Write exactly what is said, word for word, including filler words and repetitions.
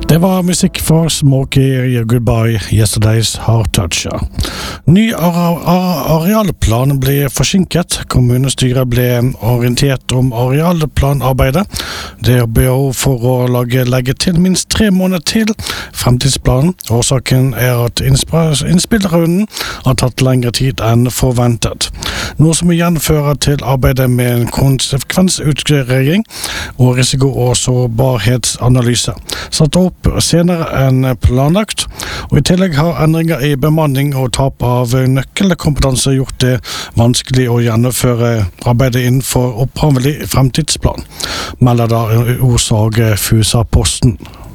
Det var musikk for Smokey Goodbye Yesterday's Heart Toucher. Ny arealplan ble forsinket. Kommunestyret ble orientert om arealplanarbeidet. Det er behov for å lage, legge til minst tre måneder til fremtidsplanen. Årsaken er at innspillrunden har tatt lengre tid enn forventet. Noe som igjen fører til arbeidet med en konsekvensutredning og risiko- og sårbarhetsanalyse. Satt opp senere enn planlagt, og i tillegg har endringer i bemanning og tap av nøkkelkompetanse gjort det vanskelig å gjennomføre arbeidet innenfor opphavlig fremtidsplan, melder da Osag Fusa-posten.